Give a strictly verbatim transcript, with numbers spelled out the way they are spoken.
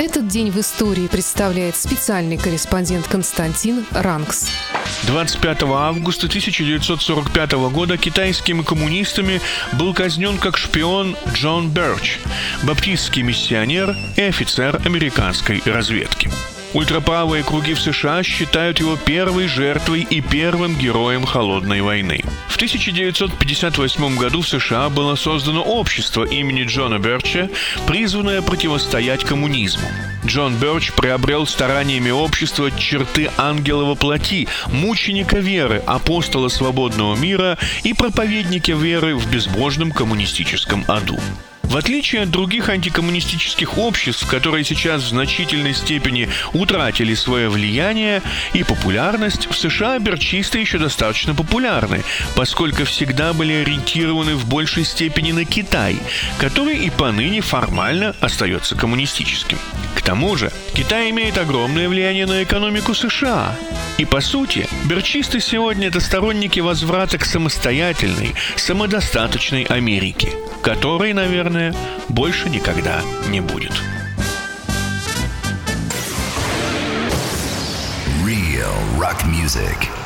Этот день в истории представляет специальный корреспондент Константин Ранкс. двадцать пятого августа тысяча девятьсот сорок пятого года китайскими коммунистами был казнен как шпион Джон Бёрч, баптистский миссионер и офицер американской разведки. Ультраправые круги в США считают его первой жертвой и первым героем Холодной войны. В тысяча девятьсот пятьдесят восьмом году в США было создано общество имени Джона Бёрча, призванное противостоять коммунизму. Джон Бёрч приобрел стараниями общества черты ангела во плоти, мученика веры, апостола свободного мира и проповедника веры в безбожном коммунистическом аду. В отличие от других антикоммунистических обществ, которые сейчас в значительной степени утратили свое влияние и популярность, в США бёрчисты еще достаточно популярны, поскольку всегда были ориентированы в большей степени на Китай, который и поныне формально остается коммунистическим. К тому же, Китай имеет огромное влияние на экономику США. И по сути, бёрчисты сегодня – это сторонники возврата к самостоятельной, самодостаточной Америке, которой, наверное, больше никогда не будет. Real rock music.